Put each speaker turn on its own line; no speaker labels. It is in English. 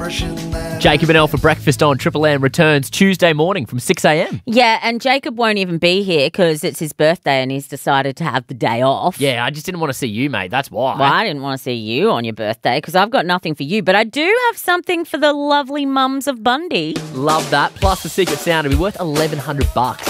Jacob and Elle for breakfast on Triple M returns Tuesday morning from 6 a.m.
Yeah, and Jacob won't even be here because it's his birthday and he's decided to have the day off.
Yeah, I just didn't want to see you, mate. That's why.
Well, I didn't want to see you on your birthday because I've got nothing for you, but I do have something for the lovely mums of Bundy.
Love that. Plus the secret sound will be worth $1,100.